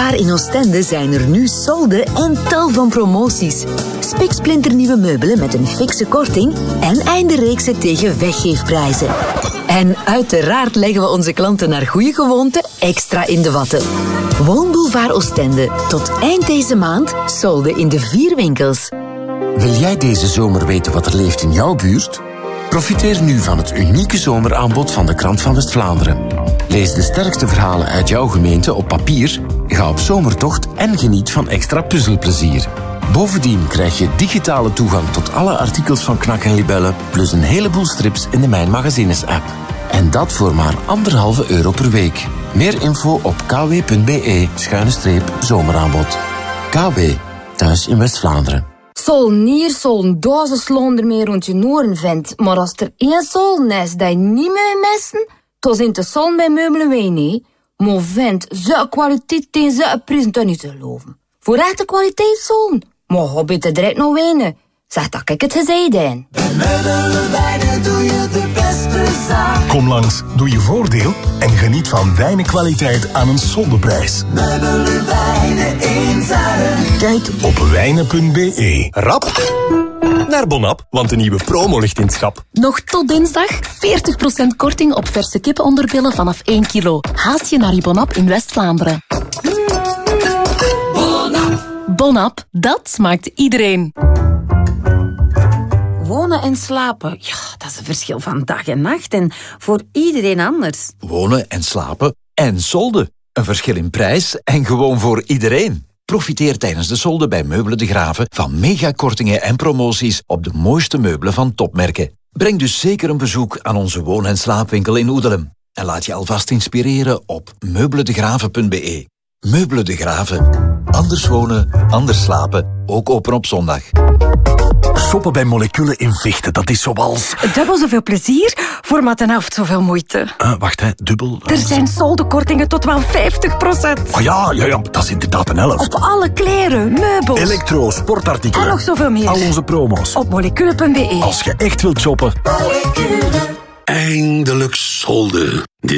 Boulevard in Oostende zijn er nu solden en tal van promoties. Spiksplinternieuwe meubelen met een fikse korting en eindereeksen tegen weggeefprijzen. En uiteraard leggen we onze klanten naar goede gewoonte extra in de watten. Woonboulevard Oostende. Tot eind deze maand solden in de 4 winkels. Wil jij deze zomer weten wat er leeft in jouw buurt? Profiteer nu van het unieke zomeraanbod van de Krant van West-Vlaanderen. Lees de sterkste verhalen uit jouw gemeente op papier, ga op zomertocht en geniet van extra puzzelplezier. Bovendien krijg je digitale toegang tot alle artikels van Knak en Libelle, plus een heleboel strips in de Mijn Magazines-app. En dat voor maar €1,5 per week. Meer info op kw.be/zomeraanbod. KW, thuis in West-Vlaanderen. Sol niet zo'n duizend sloon ermee rond je noren vindt, maar als er één sol is dat je niet meer missen, dan zijn de sol bij meubelen wij niet. Maar vindt zo'n kwaliteit tegen zo'n prijs toch niet te geloven. Voor echte kwaliteit zo'n, maar hobby te direct nog wenen. Zeg dat ik het gezegd heb. Bij Meubelen doe je de beste zaak. Kom langs, doe je voordeel en geniet van wijnenkwaliteit aan een zondeprijs. Meubelen Wijnen in Zuiden. Kijk op wijnen.be. Rap naar Bonap, want de nieuwe promo ligt in het schap. Nog tot dinsdag 40% korting op verse kippenonderbillen vanaf 1 kilo. Haast je naar je Bonap in West-Vlaanderen. Bonap, dat smaakt iedereen. Wonen en slapen, ja, dat is een verschil van dag en nacht en voor iedereen anders. Wonen en slapen en solden. Een verschil in prijs en gewoon voor iedereen. Profiteer tijdens de solden bij Meubelen De Graven van megakortingen en promoties op de mooiste meubelen van topmerken. Breng dus zeker een bezoek aan onze woon- en slaapwinkel in Oedelem. En laat je alvast inspireren op meubelendegraven.be. Meubelen De Graven. Anders wonen, anders slapen. Ook open op zondag. Shoppen bij Moleculen in Vechten, dat is zoals... Dubbel zoveel plezier voor maar ten helft zoveel moeite. Wacht, dubbel... Er zijn soldenkortingen tot wel 50%. Oh ja, dat is inderdaad een helft. Op alle kleren, meubels... Elektro, sportartikelen... En nog zoveel meer. Al onze promo's. Op moleculen.be. Als je echt wilt shoppen... Moleculen. Eindelijk solden.